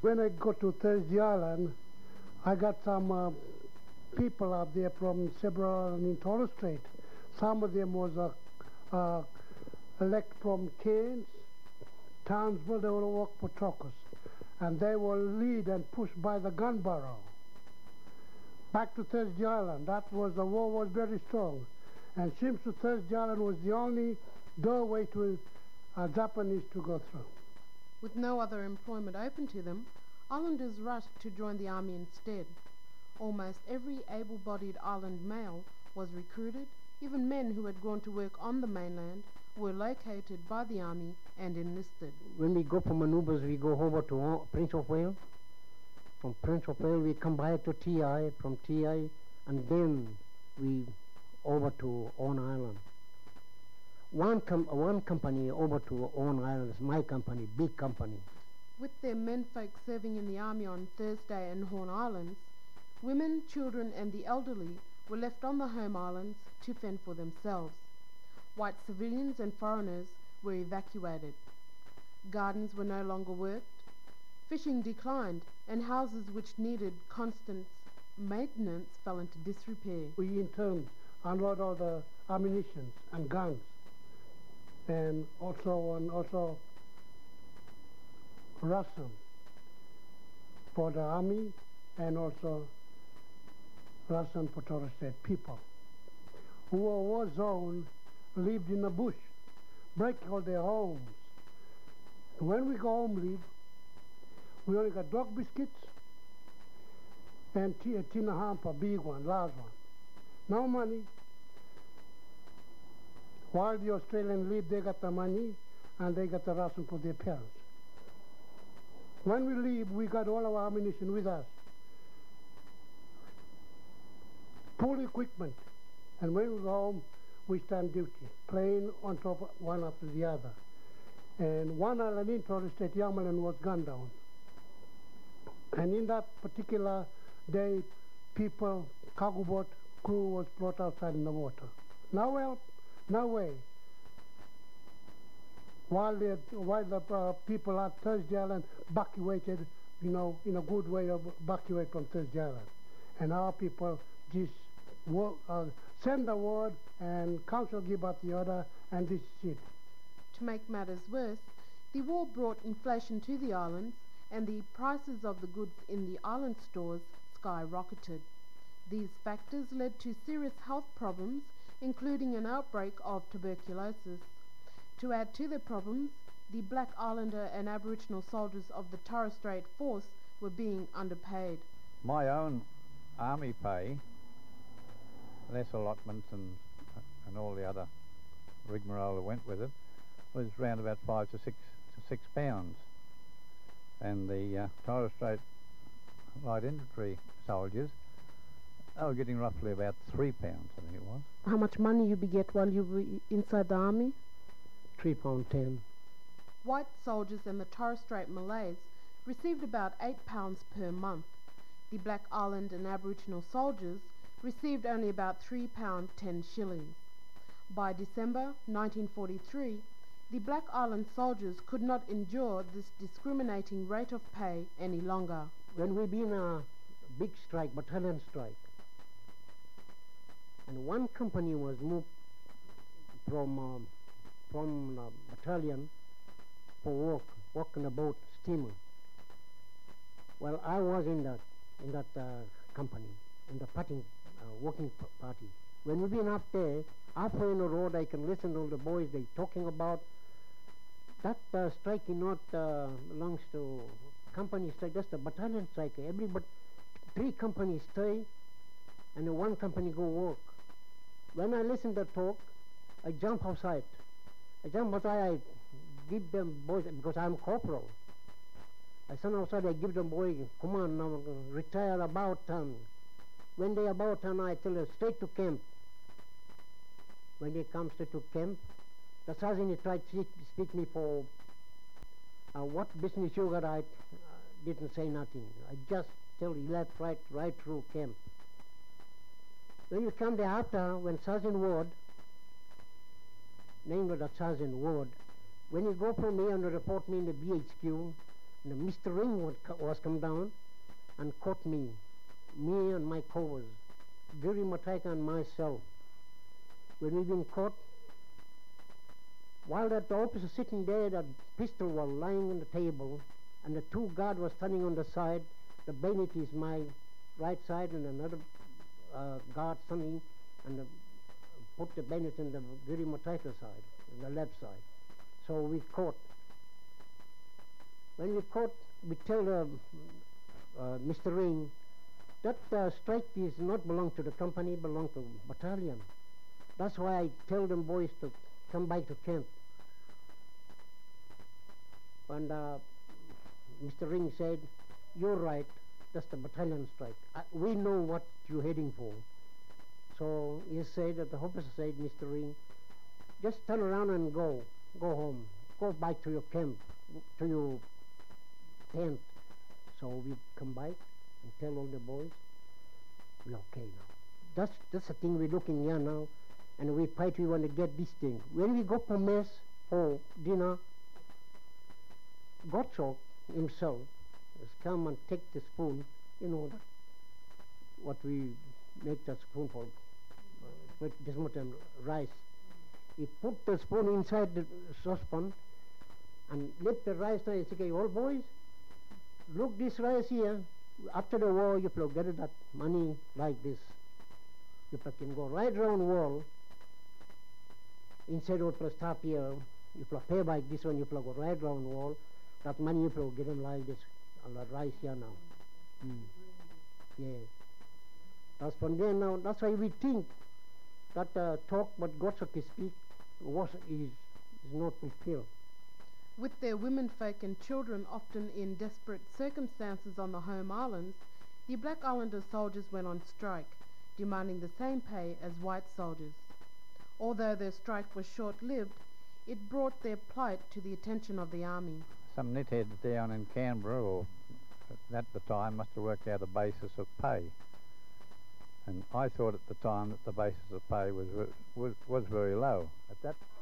When I go to Thursday Island, I got some people up there from several islands in Torres Strait. Some of them was elect from Cairns, Townsville. They will work for truckers, and they were lead and pushed by the gun barrel. Back to Thursday Island, the war was very strong, and seems to Thursday Island was the only doorway to Japanese to go through. With no other employment open to them, islanders rushed to join the army instead. Almost every able-bodied island male was recruited. Even men who had gone to work on the mainland were located by the army and enlisted. When we go for maneuvers, we go over to Prince of Wales. From Prince of Wales, we come back to TI, from TI, and then we over to Owen Island. One company over to Owen Island is my company, big company. With their menfolk serving in the army on Thursday and Horn Islands, women, children and the elderly were left on the home islands to fend for themselves. White civilians and foreigners were evacuated. Gardens were no longer worked. Fishing declined, and houses which needed constant maintenance fell into disrepair. We in turn unload all the ammunition and guns, and also ration for the army, and also ration for Torres Strait people who were war zone, lived in the bush, break all their homes. When we go home leave, we only got dog biscuits and tin hamper, big one, large one. No money. While the Australians live, they got the money and they got the ration for their parents. When we leave, we got all our ammunition with us. Full equipment. And when we go home, we stand duty, playing on top of one after the other. And one island in Torres Strait, Yamalan, was gunned down. And in that particular day, people, cargo boat crew was brought outside in the water. No help, no way. While the people at Thursday Island evacuated, in a good way of evacuate from Thursday Island. And our people just send the word and council give out the order, and this is it. To make matters worse, the war brought inflation to the islands, and the prices of the goods in the island stores skyrocketed. These factors led to serious health problems, including an outbreak of tuberculosis. To add to the problems, the Black Islander and Aboriginal soldiers of the Torres Strait Force were being underpaid. My own army pay, less allotments and all the other rigmarole that went with it, was round about £5 to £6 pounds. And the Torres Strait light infantry soldiers, they were getting roughly about £3, I think it was. How much money you get while you were inside the army? £3.10. White soldiers and the Torres Strait Malays received about £8 per month. The Black Island and Aboriginal soldiers received only about £3.10. By December 1943, the Black Island soldiers could not endure this discriminating rate of pay any longer. When we been a big strike, battalion strike, and one company was moved from battalion for work on a boat, steamer. Well, I was in that company, in the working party. When we been up there, halfway in the road, I can listen to the boys they talking about. That strike is not belongs to company strike. That's the battalion strike. Three companies stay, and one company go work. When I listen to talk, I jump outside. I give them boys, because I'm corporal. I stand outside, I give them boys, come on, now retire about time. When they about time, I tell them, straight to camp. When they come straight to camp, the sergeant tried to speak me for what business you got. I didn't say nothing. I just tell you left, right through camp. When you come there after, when Sergeant Ward, name of the Sergeant Ward, when you go from me and report me in the BHQ, And Mr. Ring was come down and caught me and my covers, Giri Mataika and myself. When we've been caught, while that officer sitting there, that pistol was lying on the table, and the two guards were standing on the side. The bayonet is my right side, and another guard standing, and put the bayonet on the Giri Mataika side, on the left side. So we caught. When we caught, we tell Mr. Ring that strike is not belong to the company, belong to battalion. That's why I tell them boys to come back to camp. And Mr. Ring said, "You're right, that's the battalion strike. We know what you're heading for." So he said, that the officer said, "Mr. Ring, just turn around and go home, go back to your camp, to your tent." So we come back and tell all the boys, we're okay now. That's the thing we're looking here now, and we fight, we want to get this thing. When we go for mess, for dinner, Gottschalk himself has come and take the spoon, what we make that spoon for, with this much rice. He put the spoon inside the saucepan and let the rice down. He said, "Okay, all boys, look this rice here. After the war, you get that money like this. You can go right around wall. Instead of stop here, you pay like this one, you go right around wall. That money you get them like this, on the rice here now." Yeah. That's from there now. That's why we think that talk what Gottschalk speak is not fulfilled. With their womenfolk and children often in desperate circumstances on the home islands, the Black Islander soldiers went on strike, demanding the same pay as white soldiers. Although their strike was short-lived, it brought their plight to the attention of the army. Some netheads down in Canberra, or at the time, must have worked out a basis of pay. And I thought at the time that the basis of pay was very low. At that